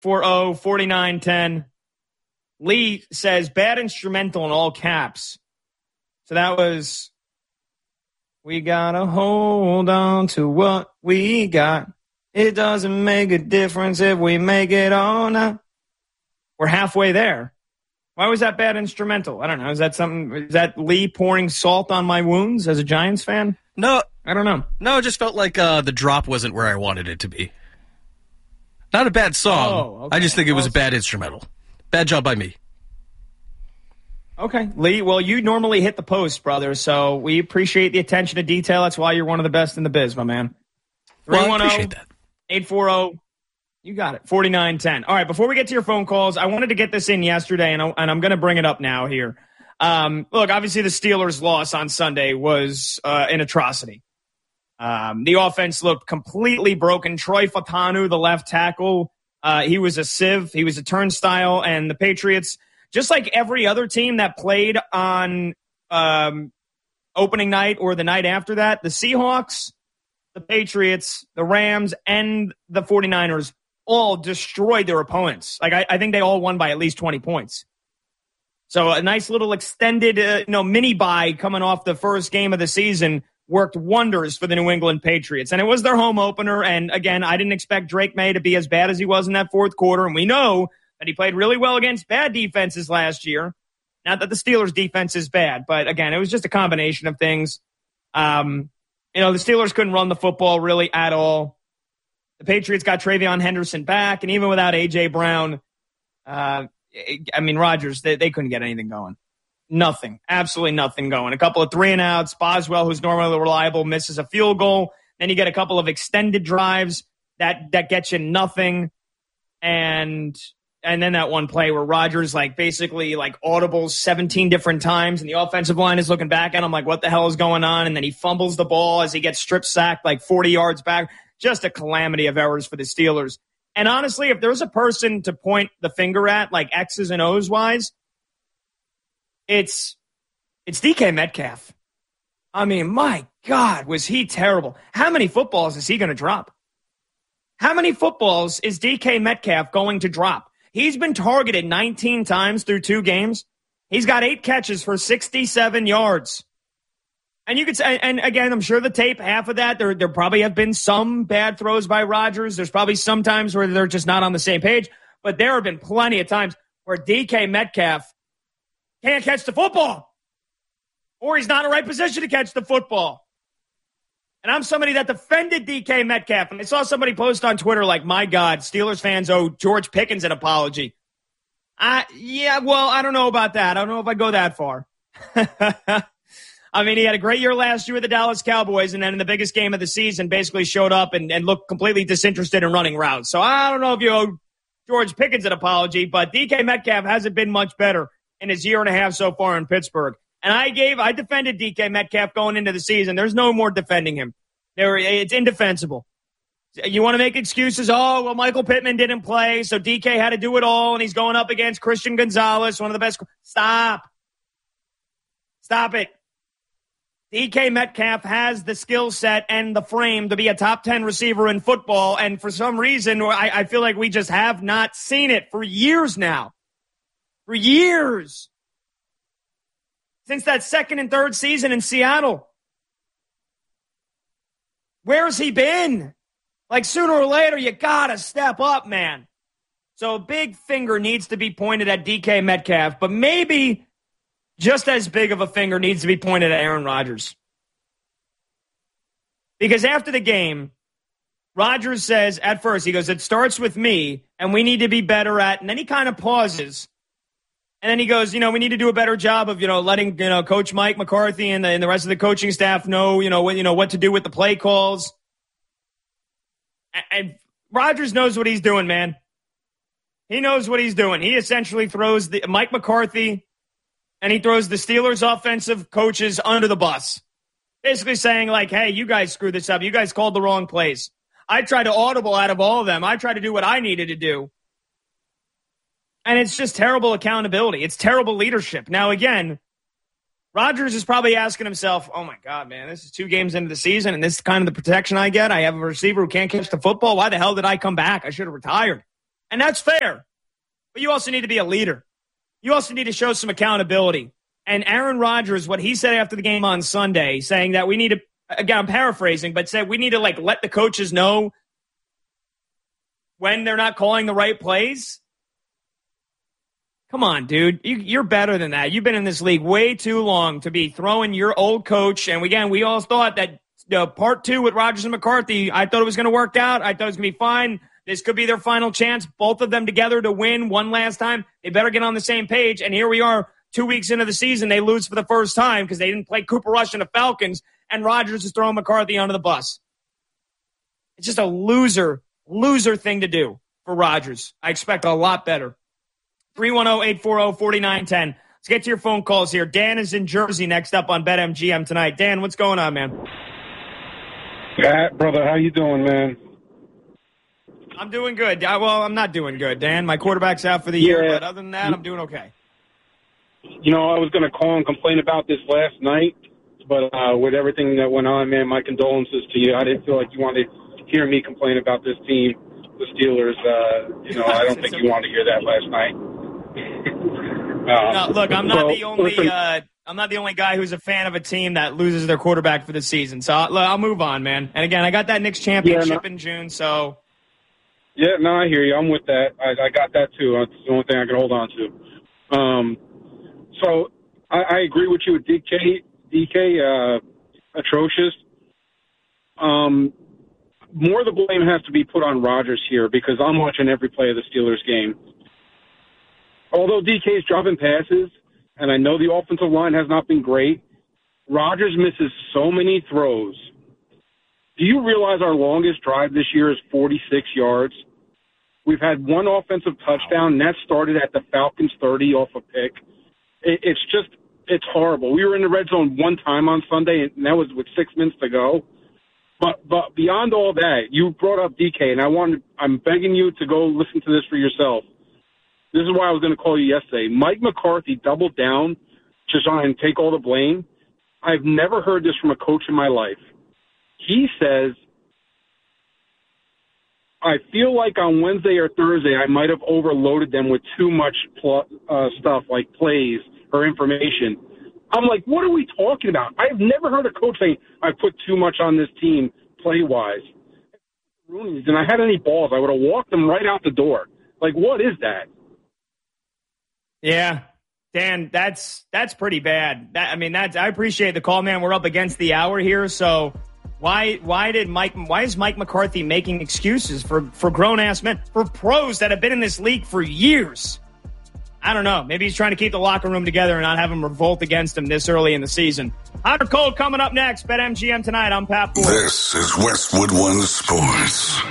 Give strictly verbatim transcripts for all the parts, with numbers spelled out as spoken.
four oh, forty-nine ten. Lee says, bad instrumental in all caps. So that was, we gotta hold on to what we got. It doesn't make a difference if we make it all now. We're halfway there. Why was that bad instrumental? I don't know. Is that something, is that Lee pouring salt on my wounds as a Giants fan? No. I don't know. No, it just felt like uh, the drop wasn't where I wanted it to be. Not a bad song. Oh, okay. I just think it was well, a bad instrumental. Bad job by me. Okay, Lee, well, you normally hit the post, brother, so we appreciate the attention to detail. That's why you're one of the best in the biz, my man. Well, I appreciate that. eight four zero, you got it, forty-nine ten. All right, before we get to your phone calls, I wanted to get this in yesterday, and, I, and I'm going to bring it up now here. Um, look, obviously the Steelers' loss on Sunday was uh, an atrocity. Um, the offense looked completely broken. Troy Fautanu, the left tackle, uh, he was a sieve. He was a turnstile, and the Patriots, just like every other team that played on um, opening night or the night after that, the Seahawks, the Patriots, the Rams, and the 49ers all destroyed their opponents. Like I, I think they all won by at least twenty points. So a nice little extended, uh, you know, mini bye coming off the first game of the season worked wonders for the New England Patriots. And it was their home opener. And again, I didn't expect Drake May to be as bad as he was in that fourth quarter. And we know that he played really well against bad defenses last year. Not that the Steelers' defense is bad, but again, it was just a combination of things. Um, you know, the Steelers couldn't run the football really at all. The Patriots got Travion Henderson back, and even without A J. Brown, uh, I mean, Rodgers, they, they couldn't get anything going. Nothing. Absolutely nothing going. A couple of three and outs. Boswell, who's normally reliable, misses a field goal. Then you get a couple of extended drives that, that get you nothing. And and then that one play where Rodgers like basically like audibles seventeen different times, and the offensive line is looking back at him like, what the hell is going on? And then he fumbles the ball as he gets strip sacked like forty yards back. Just a calamity of errors for the Steelers. And honestly, if there's a person to point the finger at, like X's and O's wise, it's it's D K Metcalf. I mean, my God, was he terrible. How many footballs is he going to drop? How many footballs is D K Metcalf going to drop? He's been targeted nineteen times through two games. He's got eight catches for sixty-seven yards. And you could say, and again, I'm sure the tape, half of that, there, there probably have been some bad throws by Rodgers. There's probably some times where they're just not on the same page. But there have been plenty of times where D K Metcalf can't catch the football. Or he's not in the right position to catch the football. And I'm somebody that defended D K Metcalf. And I saw somebody post on Twitter like, my God, Steelers fans owe George Pickens an apology. I, yeah, well, I don't know about that. I don't know if I go that far. I mean, he had a great year last year with the Dallas Cowboys, and then in the biggest game of the season basically showed up and, and looked completely disinterested in running routes. So I don't know if you owe George Pickens an apology, but D K Metcalf hasn't been much better in his year and a half so far in Pittsburgh. And I gave, I defended D K Metcalf going into the season. There's no more defending him. There, it's indefensible. You want to make excuses? Oh, well, Michael Pittman didn't play, so D K had to do it all, and he's going up against Christian Gonzalez, one of the best. Stop. Stop it. D K Metcalf has the skill set and the frame to be a top ten receiver in football, and for some reason, I, I feel like we just have not seen it for years now. For years. Since that second and third season in Seattle. Where's he been? Like, sooner or later, you gotta step up, man. So a big finger needs to be pointed at D K Metcalf, but maybe just as big of a finger needs to be pointed at Aaron Rodgers. Because after the game, Rodgers says, at first, he goes, it starts with me, and we need to be better at, and then he kind of pauses. And then he goes, you know, we need to do a better job of, you know, letting, you know, Coach Mike McCarthy and the, and the rest of the coaching staff know, you know, what, you know, what to do with the play calls. And, and Rodgers knows what he's doing, man. He knows what he's doing. He essentially throws the Mike McCarthy and he throws the Steelers offensive coaches under the bus. Basically saying like, hey, you guys screwed this up. You guys called the wrong plays. I tried to audible out of all of them. I tried to do what I needed to do. And it's just terrible accountability. It's terrible leadership. Now, again, Rodgers is probably asking himself, oh, my God, man, this is two games into the season, and this is kind of the protection I get. I have a receiver who can't catch the football. Why the hell did I come back? I should have retired. And that's fair. But you also need to be a leader. You also need to show some accountability. And Aaron Rodgers, what he said after the game on Sunday, saying that we need to, again, I'm paraphrasing, but said we need to like let the coaches know when they're not calling the right plays. Come on, dude. You, you're better than that. You've been in this league way too long to be throwing your old coach. And again, we all thought that uh, part two with Rodgers and McCarthy, I thought it was going to work out. I thought it was going to be fine. This could be their final chance, both of them together to win one last time. They better get on the same page. And here we are two weeks into the season. They lose for the first time because they didn't play Cooper Rush and the Falcons, and Rodgers is throwing McCarthy under the bus. It's just a loser, loser thing to do for Rodgers. I expect a lot better. three one zero, eight four zero, four nine one zero. Let's get to your phone calls here. Dan is in Jersey next up on BetMGM tonight. Dan, what's going on, man? Pat, brother, how you doing, man? I'm doing good. I, well, I'm not doing good, Dan. My quarterback's out for the year, yeah. but other than that, I'm doing okay. You know, I was going to call and complain about this last night, but uh, with everything that went on, man, my condolences to you. I didn't feel like you wanted to hear me complain about this team, the Steelers. Uh, you know, I don't think you wanted to hear that last night. um, no, look, I'm not so, the only. Listen, Uh, I'm not the only guy who's a fan of a team that loses their quarterback for the season. So I'll, I'll move on, man. And again, I got that Knicks championship yeah, no, in June, so. Yeah, no, I hear you. I'm with that. I, I got that too. That's the only thing I can hold on to. Um, so I, I agree with you with D K. D K, uh, atrocious. Um, more of the blame has to be put on Rodgers here because I'm watching every play of the Steelers game. Although D K is dropping passes, and I know the offensive line has not been great, Rodgers misses so many throws. Do you realize our longest drive this year is forty-six yards? We've had one offensive touchdown, and that started at the Falcons' thirty off a pick. It, it's just, it's horrible. We were in the red zone one time on Sunday, and that was with six minutes to go. But but beyond all that, you brought up D K, and I wanted, I'm begging you to go listen to this for yourself. This is why I was going to call you yesterday. Mike McCarthy doubled down to try and take all the blame. I've never heard this from a coach in my life. He says, I feel like on Wednesday or Thursday I might have overloaded them with too much pl- uh, stuff like plays or information. I'm like, what are we talking about? I've never heard a coach say, I put too much on this team play-wise. And I had any balls, I would have walked them right out the door. Like, what is that? Yeah. Dan, that's that's pretty bad. That, I mean, that's I appreciate the call, man. We're up against the hour here, so why why did Mike why is Mike McCarthy making excuses for, for grown ass men, for pros that have been in this league for years? I don't know. Maybe he's trying to keep the locker room together and not have them revolt against him this early in the season. Hot or cold coming up next. BetMGM tonight. I'm Pat Ford. This is Westwood One Sports.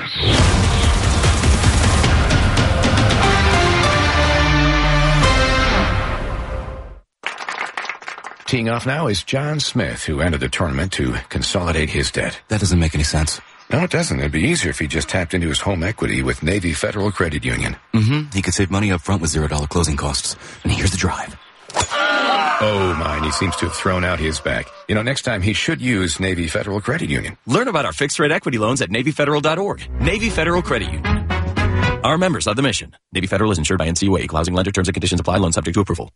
Teeing off now is John Smith, who entered the tournament to consolidate his debt. That doesn't make any sense. No, it doesn't. It'd be easier if he just tapped into his home equity with Navy Federal Credit Union. Mm-hmm. He could save money up front with zero dollar closing costs. And here's the drive. Oh, my, and he seems to have thrown out his back. You know, next time he should use Navy Federal Credit Union. Learn about our fixed-rate equity loans at Navy Federal dot org. Navy Federal Credit Union. Our members of the mission. Navy Federal is insured by N C U A. Equal housing lender. Terms and conditions apply. Loan subject to approval.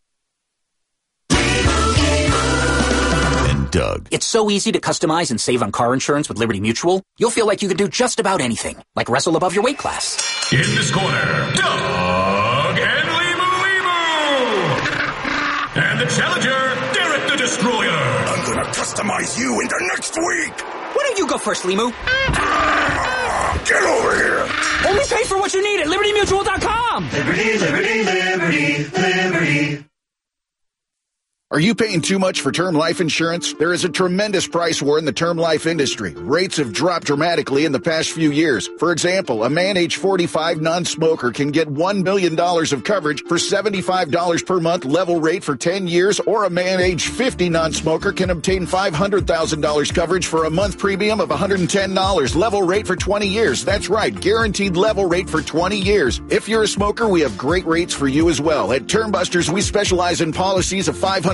Doug. It's so easy to customize and save on car insurance with Liberty Mutual. You'll feel like you can do just about anything, like wrestle above your weight class. In this corner, Doug and Limu Limu. And the challenger, Derek the Destroyer. I'm gonna customize you into next week. Why don't you go first, Limu? Get over here. Only pay for what you need at Liberty Mutual dot com. Liberty, Liberty, Liberty, Liberty. Are you paying too much for term life insurance? There is a tremendous price war in the term life industry. Rates have dropped dramatically in the past few years. For example, a man age forty-five non-smoker can get one million dollars of coverage for seventy-five dollars per month level rate for ten years, or a man age fifty non-smoker can obtain five hundred thousand dollars coverage for a month premium of one hundred ten dollars level rate for twenty years. That's right, guaranteed level rate for twenty years. If you're a smoker, we have great rates for you as well. At Term Busters, we specialize in policies of five hundred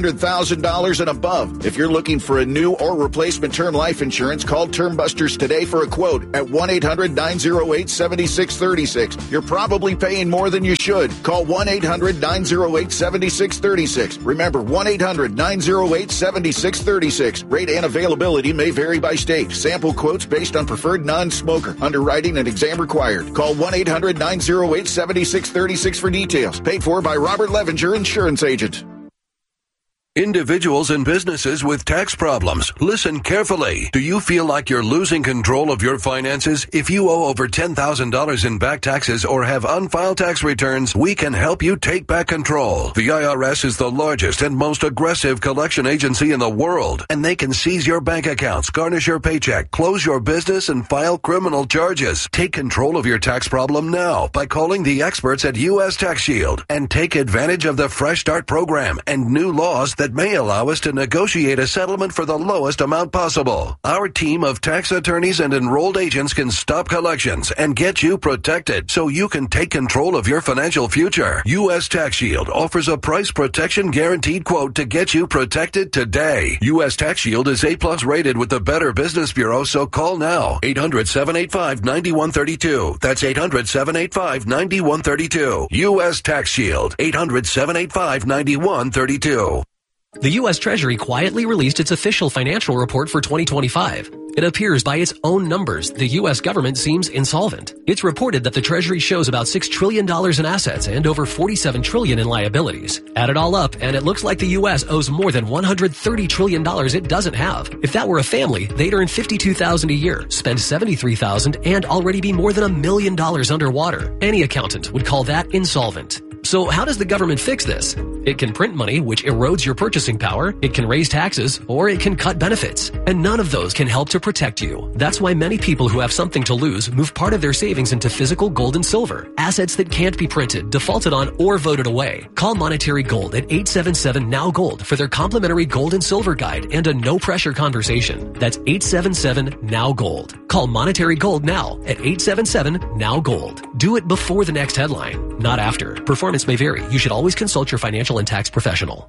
hundred thousand dollars and above. If you're looking for a new or replacement term life insurance, call Term Busters today for a quote at one eight hundred nine oh eight seven six three six. You're probably paying more than you should. Call one eight hundred nine oh eight seven six three six. Remember, one eight hundred nine oh eight seven six three six. Rate and availability may vary by state. Sample quotes based on preferred non-smoker. Underwriting and exam required. Call one eight hundred nine oh eight seven six three six for details. Paid for by Robert Levinger, Insurance Agent. Individuals and businesses with tax problems, listen carefully. Do you feel like you're losing control of your finances? If you owe over ten thousand dollars in back taxes or have unfiled tax returns, we can help you take back control. The I R S is the largest and most aggressive collection agency in the world, and they can seize your bank accounts, garnish your paycheck, close your business, and file criminal charges. Take control of your tax problem now by calling the experts at U S Tax Shield and take advantage of the Fresh Start program and new laws that may allow us to negotiate a settlement for the lowest amount possible. Our team of tax attorneys and enrolled agents can stop collections and get you protected so you can take control of your financial future. U S Tax Shield offers a price protection guaranteed quote to get you protected today. U S Tax Shield is A plus rated with the Better Business Bureau, so call now. eight hundred seven eight five nine one three two. That's eight hundred seven eight five nine one three two. U S Tax Shield. eight hundred seven eight five nine one three two. The U S Treasury quietly released its official financial report for twenty twenty-five. It appears by its own numbers, the U S government seems insolvent. It's reported that the Treasury shows about six trillion dollars in assets and over forty-seven trillion dollars in liabilities. Add it all up, and it looks like the U S owes more than one hundred thirty trillion dollars it doesn't have. If that were a family, they'd earn fifty-two thousand dollars a year, spend seventy-three thousand dollars, and already be more than a million dollars underwater. Any accountant would call that insolvent. So how does the government fix this? It can print money, which erodes your purchasing power, it can raise taxes, or it can cut benefits. And none of those can help to protect you. That's why many people who have something to lose move part of their savings into physical gold and silver, assets that can't be printed, defaulted on, or voted away. Call Monetary Gold at eight seven seven N O W Gold for their complimentary gold and silver guide and a no-pressure conversation. That's eight seven seven N O W Gold. Call Monetary Gold now at eight seven seven N O W Gold. Do it before the next headline, not after. Performance may vary. You should always consult your financial and tax professional.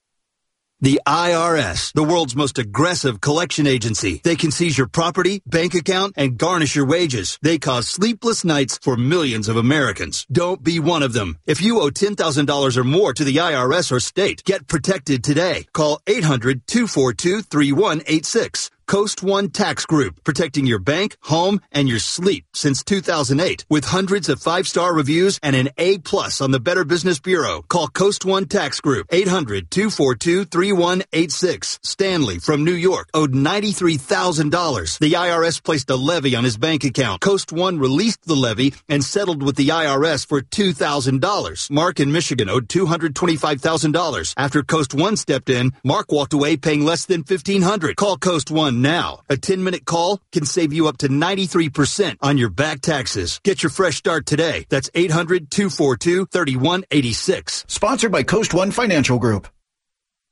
The I R S, the world's most aggressive collection agency. They can seize your property, bank account, and garnish your wages. They cause sleepless nights for millions of Americans. Don't be one of them. If you owe ten thousand dollars or more to the I R S or state, get protected today. Call eight hundred two four two three one eight six. Coast One Tax Group, protecting your bank, home, and your sleep since two thousand eight. With hundreds of five-star reviews and an A plus on the Better Business Bureau. Call Coast One Tax Group, eight hundred two four two three one eight six. Stanley from New York owed ninety-three thousand dollars. The I R S placed a levy on his bank account. Coast One released the levy and settled with the I R S for two thousand dollars. Mark in Michigan owed two hundred twenty-five thousand dollars. After Coast One stepped in, Mark walked away paying less than fifteen hundred dollars. Call Coast One now. A ten-minute call can save you up to ninety-three percent on your back taxes. Get your fresh start today. That's eight hundred two four two three one eight six. Sponsored by Coast One Financial Group.